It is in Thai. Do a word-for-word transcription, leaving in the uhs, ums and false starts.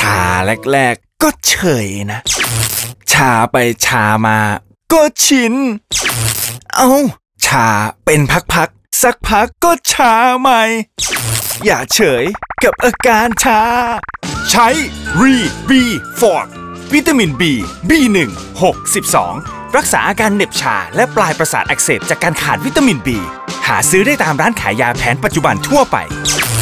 าแรกๆก็เฉยนะชาไปชามาก็ชินเอาชาเป็นพักๆสักพักก็ชาใหม่อย่าเฉยกับอาการชาใช้รีบีฟอร์ดวิตามิน B บี หนึ่ง หก สิบสองรักษาอาการเหน็บชาและปลายประสาทอักเสบจากการขาดวิตามิน B หาซื้อได้ตามร้านขายยาแผนปัจจุบันทั่วไป